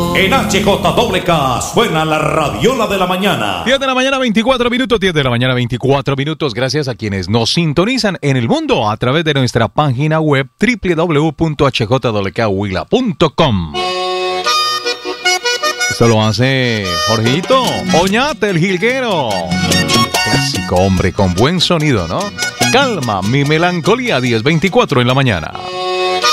En HJWK suena la radiola de la mañana. 10 de la mañana, 24 minutos. 10 de la mañana, 24 minutos. Gracias a quienes nos sintonizan en el mundo a través de nuestra página web www.hjwkhuila.com. Esto lo hace Jorgito Oñate, el jilguero. Clásico hombre con buen sonido, ¿no? Calma mi melancolía, 10:24 en la mañana.